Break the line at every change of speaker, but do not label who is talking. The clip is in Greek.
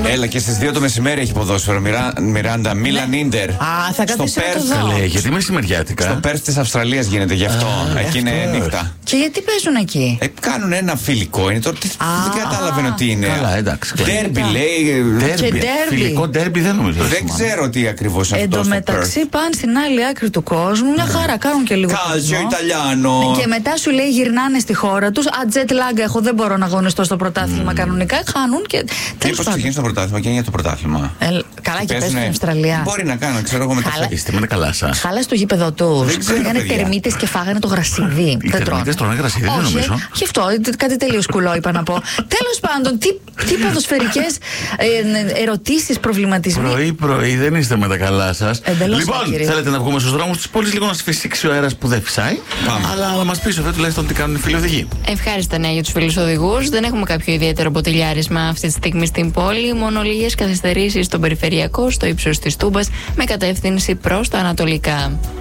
Έλα, και στις 2 το μεσημέρι έχει ποδόσφαιρο. Μιράντα, Μίλαν Ίντερ.
Α, θα καθίσω να το δω.
Καλέ, γιατί μεσημεριάτικα.
Στο Πέρθ της Αυστραλίας γίνεται γι' αυτό. Εκεί είναι νύχτα.
Και γιατί παίζουν εκεί?
Κάνουν ένα φιλικό. Είναι τώρα. Δεν καταλαβαίνω τι είναι.
Καλά, εντάξει.
Ντέρμπι λέει.
Φιλικό ντέρμπι δεν νομίζω.
Δεν ξέρω τι ακριβώς αυτό.
Εν τω μεταξύ πάνε στην άλλη άκρη του κόσμου. Μια χαρά, κάνουν και λίγο.
Κάλτσιο Ιταλιάνο.
Και μετά σου λέει γυρνάνε στη χώρα του. Jet lag έχω, δεν μπορώ να αγωνιστώ στο πρωτάθλημα κανονικά. Χάνουν και.
Μήπως ξεκινήσει το πρωτάθλημα και είναι για το πρωτάθλημα.
Καλά, και παίζουν στην Αυστραλία.
Μπορεί να κάνω, ξέρω εγώ μετά.
Είστε με καλά σα.
Χάλα στο γήπεδο του. Πήγανε τερμίτες και φάγανε το γρασίδι.
Δεν τρώνε γρασίδι, δεν νομίζω.
Και αυτό, κάτι τελείως κουλό είπα να πω. Τέλος πάντων, τι ποδοσφαιρικές ερωτήσεις, προβληματισμοί.
Πρωί δεν είστε με τα καλά σας. Λοιπόν,
κύριε.
θέλετε να βγούμε στους δρόμους της πόλης λίγο να σας φυσήξει ο αέρας που δεν φυσάει. Αλλά να μας πει Σοφία τουλάχιστον τι κάνουν οι φίλοι οδηγοί.
Ευχάριστα νέα για τους φίλους οδηγούς. Δεν έχουμε κάποιο ιδιαίτερο ποτηλιάρισμα αυτή τη στιγμή στην πόλη. Μόνο λίγες καθυστερήσεις στον περιφερειακό, στο ύψος της Τούμπας, με κατεύθυνση προς τα ανατολικά.